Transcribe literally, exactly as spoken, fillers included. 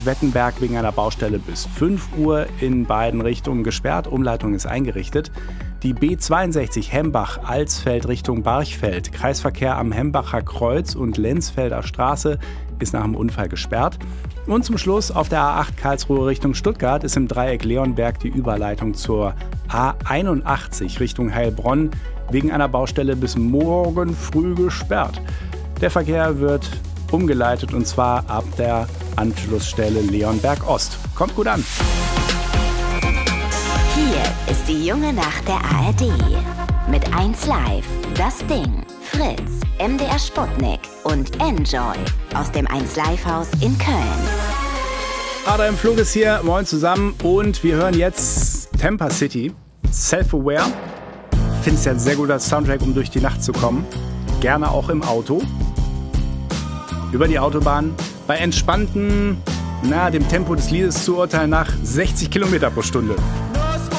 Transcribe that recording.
Wettenberg wegen einer Baustelle bis fünf Uhr in beiden Richtungen gesperrt. Umleitung ist eingerichtet. Die B zweiundsechzig Hembach-Alsfeld Richtung Barchfeld. Kreisverkehr am Hembacher Kreuz und Lenzfelder Straße ist nach dem Unfall gesperrt. Und zum Schluss auf der A acht Karlsruhe Richtung Stuttgart ist im Dreieck Leonberg die Überleitung zur A einundachtzig Richtung Heilbronn wegen einer Baustelle bis morgen früh gesperrt. Der Verkehr wird umgeleitet und zwar ab der Anschlussstelle Leonberg Ost. Kommt gut an. Hier ist die junge Nacht der A R D. Mit eins Live, Das Ding, Fritz, M D R Sputnik und Enjoy aus dem eins Live Haus in Köln. Adam Flug ist hier, moin zusammen und wir hören jetzt Temper City, Self-Aware. Ich finde es ja ein sehr guter Soundtrack, um durch die Nacht zu kommen. Gerne auch im Auto. Über die Autobahn bei entspannten, na, dem Tempo des Liedes zu urteilen nach sechzig Kilometer pro Stunde.